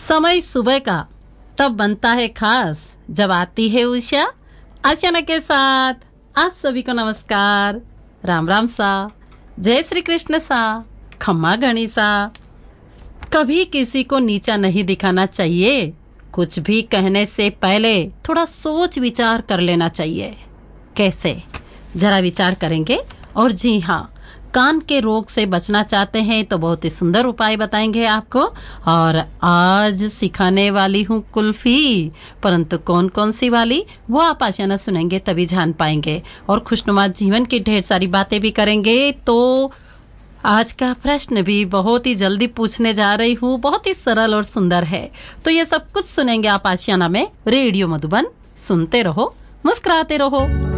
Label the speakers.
Speaker 1: समय सुबह का तब बनता है खास जब आती है उषा। आशियाना के साथ आप सभी को नमस्कार, राम राम सा, जय श्री कृष्ण सा, खम्मा घणी सा। कभी किसी को नीचा नहीं दिखाना चाहिए। कुछ भी कहने से पहले थोड़ा सोच विचार कर लेना चाहिए। कैसे, जरा विचार करेंगे। और जी हाँ, कान के रोग से बचना चाहते हैं तो बहुत ही सुंदर उपाय बताएंगे आपको। और आज सिखाने वाली हूँ कुल्फी, परंतु कौन कौन सी वाली वो आप आशियाना सुनेंगे तभी जान पाएंगे। और खुशनुमा जीवन की ढेर सारी बातें भी करेंगे। तो आज का प्रश्न भी बहुत ही जल्दी पूछने जा रही हूँ, बहुत ही सरल और सुंदर है। तो ये सब कुछ सुनेंगे आप आशियाना में। रेडियो मधुबन, सुनते रहो, मुस्कुराते रहो।